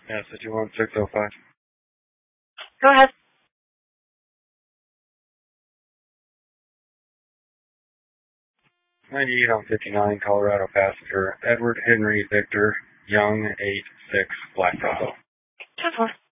Yes, 21605. Go ahead. 98 on 59, Colorado passenger, Edward Henry Victor, Young, 8-6, Black Bravo. 10-4.